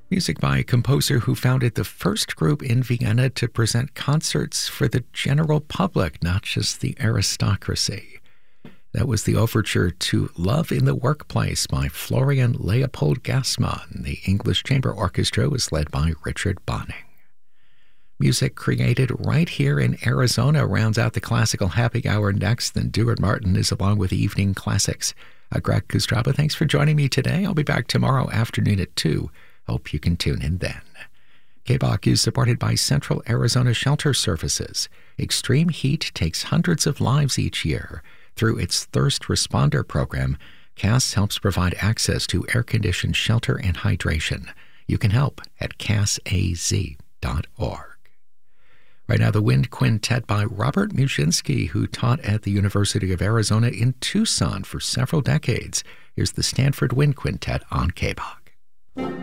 Music by a composer who founded the first group in Vienna to present concerts for the general public, not just the aristocracy. That was the overture to Love in the Workplace by Florian Leopold Gassmann. The English Chamber Orchestra was led by Richard Bonning. Music created right here in Arizona rounds out the classical happy hour next. Then Duard Martin is along with Evening Classics. Greg Kostraba, thanks for joining me today. I'll be back tomorrow afternoon at 2. Hope you can tune in then. KBOC is supported by Central Arizona Shelter Services. Extreme heat takes hundreds of lives each year. Through its Thirst Responder program, CAS helps provide access to air-conditioned shelter and hydration. You can help at casaz.org. Right now, the Wind Quintet by Robert Muszynski, who taught at the University of Arizona in Tucson for several decades. Here's the Stanford Wind Quintet on KBOC.